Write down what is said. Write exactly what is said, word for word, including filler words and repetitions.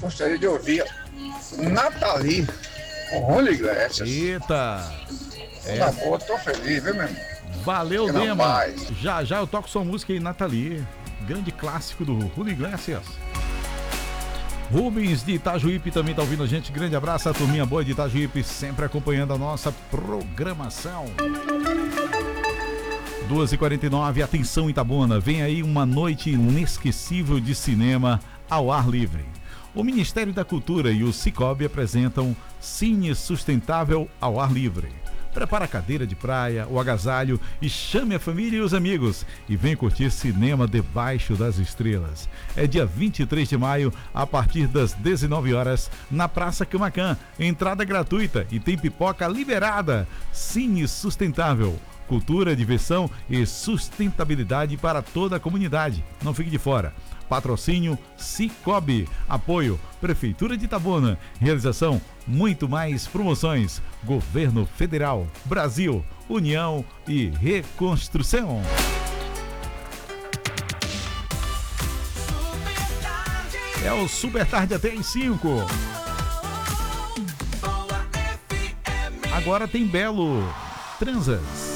gostaria de ouvir Nathalie, com Rony Iglesias. Eita! É. Na boa, tô feliz, viu, meu irmão? Valeu, Que não Dema. mais. Já já eu toco sua música aí, Nathalie. Grande clássico do Rony Iglesias. Rubens de Itajuípe também tá ouvindo a gente. Grande abraço à turminha boa de Itajuípe, sempre acompanhando a nossa programação. duas e quarenta e nove, atenção Itabuna, vem aí uma noite inesquecível de cinema ao ar livre. O Ministério da Cultura e o Cicobi apresentam Cine Sustentável ao Ar Livre. Prepara a cadeira de praia, o agasalho e chame a família e os amigos e vem curtir cinema debaixo das estrelas. É dia vinte e três de maio, a partir das dezenove horas, na Praça Camaquã. Entrada gratuita e tem pipoca liberada. Cine Sustentável. Cultura, diversão e sustentabilidade para toda a comunidade. Não fique de fora. Patrocínio Cicobi. Apoio Prefeitura de Itabuna. Realização Muito Mais Promoções. Governo Federal. Brasil. União e Reconstrução. É o Super Tarde até às cinco. Agora tem Belo. Transas.